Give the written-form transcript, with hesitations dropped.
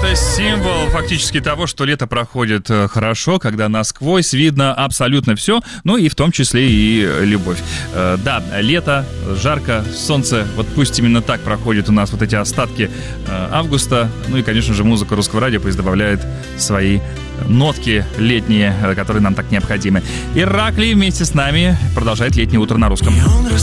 Это символ фактически того, что лето проходит хорошо, когда насквозь видно абсолютно все, ну и в том числе и любовь. Да, лето, жарко, солнце, вот пусть именно так проходят у нас вот эти остатки августа. Ну и, конечно же, музыка Русского радио пусть добавляет свои нотки летние, которые нам так необходимы. Ираклий вместе с нами продолжает летнее утро на русском.